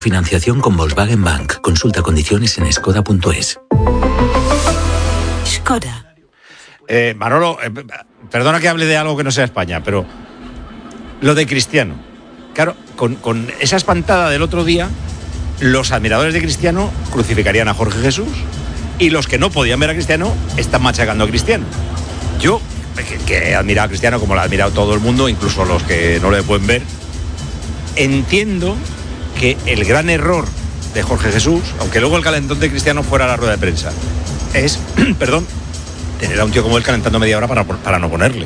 Financiación con Volkswagen Bank. Consulta condiciones en skoda.es. Skoda. Manolo, perdona que hable de algo que no sea España, pero lo de Cristiano. Claro, con esa espantada del otro día, los admiradores de Cristiano crucificarían a Jorge Jesús y los que no podían ver a Cristiano están machacando a Cristiano. Yo, que he admirado a Cristiano como lo ha admirado todo el mundo, incluso los que no le pueden ver, entiendo que el gran error de Jorge Jesús, aunque luego el calentón de Cristiano fuera a la rueda de prensa, es, tener a un tío como él calentando media hora para no ponerle.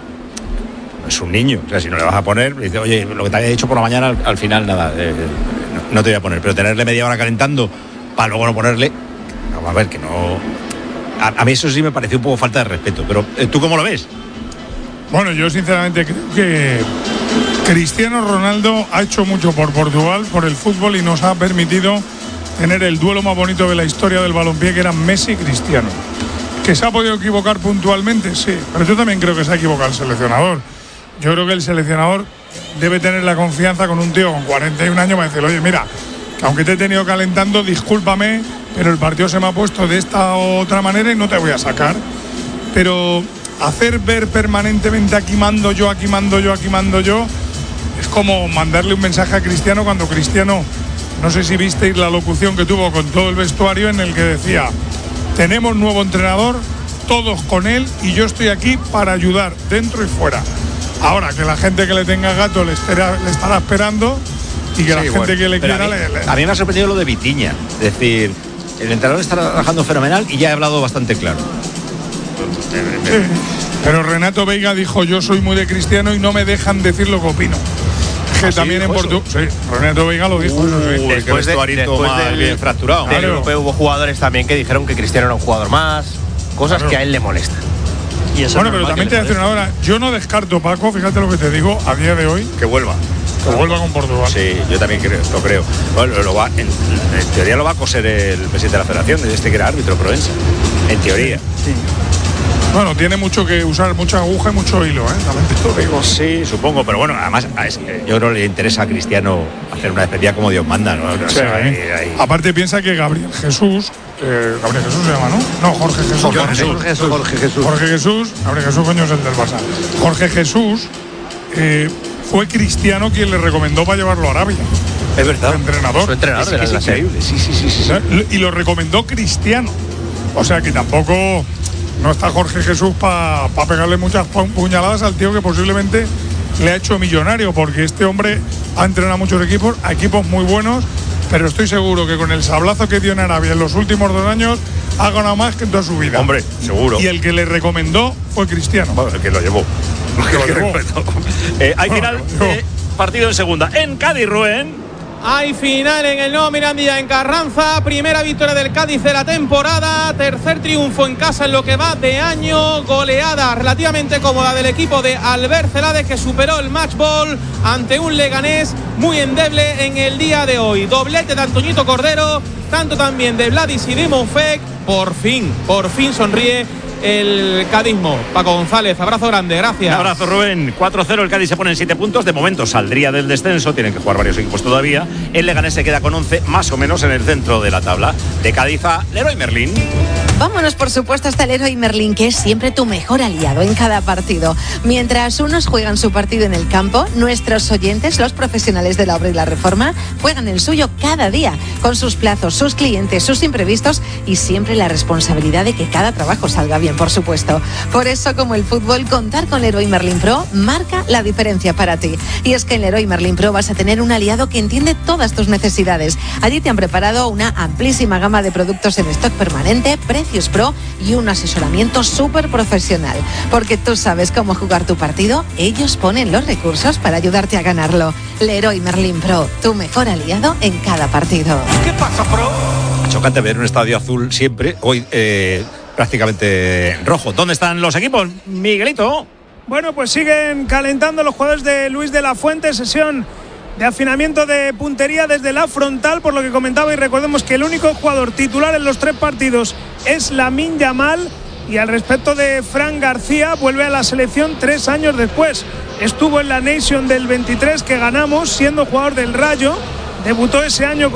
Es un niño, o sea, si no le vas a poner, dice, oye, lo que te había dicho por la mañana, al final nada, no te voy a poner, pero tenerle media hora calentando para luego no ponerle, no, a ver, que no... A mí eso sí me pareció un poco falta de respeto, pero ¿tú cómo lo ves? Bueno, yo sinceramente creo que Cristiano Ronaldo ha hecho mucho por Portugal, por el fútbol, y nos ha permitido tener el duelo más bonito de la historia del balompié, que era Messi y Cristiano. ¿Que se ha podido equivocar puntualmente? Sí, pero yo también creo que se ha equivocado el seleccionador. Yo creo que el seleccionador debe tener la confianza con un tío con 41 años para decirle, oye, mira, que aunque te he tenido calentando, discúlpame, pero el partido se me ha puesto de esta otra manera y no te voy a sacar. Pero hacer ver permanentemente aquí mando yo, aquí mando yo, aquí mando yo, es como mandarle un mensaje a Cristiano cuando Cristiano, no sé si visteis la locución que tuvo con todo el vestuario, en el que decía, tenemos nuevo entrenador, todos con él, y yo estoy aquí para ayudar dentro y fuera. Ahora, que la gente que le tenga gato le estará esperando, y que sí, la gente que le quiera... A mí me ha sorprendido lo de Vitinha, es decir, el entrenador está trabajando fenomenal y ya he hablado bastante claro. Sí, pero Renato Veiga dijo, yo soy muy de Cristiano y no me dejan decir lo que opino. Que también en Portugal. Sí, Renato Veiga lo dijo. Después del bien fracturado. Del europeo hubo jugadores también que dijeron que Cristiano era un jugador más, cosas que a él le molestan. Y eso bueno, pero también te voy a decir una hora, yo no descarto, Paco, fíjate lo que te digo, a día de hoy, que vuelva. Que vuelva con Portugal. Sí, yo también lo creo. Bueno, en teoría lo va a coser el presidente de la federación, que era árbitro, Proença. En teoría. Sí. Bueno, tiene mucho que usar, mucha aguja y mucho hilo, también te lo digo. Sí, supongo, pero bueno, además yo creo que le interesa a Cristiano hacer una despedida como Dios manda, ¿no? Sí, aparte piensa que Gabriel Jesús se llama, ¿no? No, Jorge Jesús. Gabriel Jesús, coño, es el del Barça. Jorge Jesús fue Cristiano quien le recomendó para llevarlo a Arabia. Es verdad. Su entrenador es increíble. Sí. Y lo recomendó Cristiano. O sea que tampoco no está Jorge Jesús para pegarle muchas puñaladas al tío que posiblemente le ha hecho millonario, porque este hombre ha entrenado a muchos equipos, a equipos muy buenos, pero estoy seguro que con el sablazo que dio en Arabia en los últimos 2 años ha ganado más que en toda su vida. Hombre, seguro. Y el que le recomendó fue Cristiano. Bueno, el que lo llevó. Hay final partido en segunda. En Cádiz, Rubén. Hay final en el nuevo Mirandilla en Carranza. Primera victoria del Cádiz de la temporada. Tercer triunfo en casa en lo que va de año. Goleada relativamente cómoda del equipo de Albert Celades, que superó el match ball ante un Leganés muy endeble en el día de hoy. Doblete de Antoñito Cordero, tanto también de Vladis y de Monfec. Por fin sonríe el cadismo. Paco González, abrazo grande, gracias. Un abrazo, Rubén. 4-0, el Cádiz se pone en 7 puntos. De momento saldría del descenso, tienen que jugar varios equipos todavía. El Leganés se queda con 11, más o menos en el centro de la tabla. De Cádiz a Leroy Merlin. Vámonos, por supuesto, hasta Leroy Merlin, que es siempre tu mejor aliado en cada partido. Mientras unos juegan su partido en el campo, nuestros oyentes, los profesionales de la obra y la reforma, juegan el suyo cada día, con sus plazos, sus clientes, sus imprevistos y siempre la responsabilidad de que cada trabajo salga bien, por supuesto. Por eso, como el fútbol, contar con Leroy Merlin Pro marca la diferencia para ti. Y es que en Leroy Merlin Pro vas a tener un aliado que entiende todas tus necesidades. Allí te han preparado una amplísima gama de productos en stock permanente, precios pro y un asesoramiento súper profesional. Porque tú sabes cómo jugar tu partido, ellos ponen los recursos para ayudarte a ganarlo. Leroy Merlin Pro, tu mejor aliado en cada partido. ¿Qué pasa, Pro? Chocante ver un estadio azul siempre, hoy prácticamente rojo. ¿Dónde están los equipos, Miguelito? Bueno, pues siguen calentando los jugadores de Luis de la Fuente, sesión de afinamiento de puntería desde la frontal, por lo que comentaba, y recordemos que el único jugador titular en los 3 partidos es Lamine Yamal. Y al respecto de Fran García, vuelve a la selección 3 años después. Estuvo en la Nation del 23 que ganamos, siendo jugador del Rayo. debutó ese año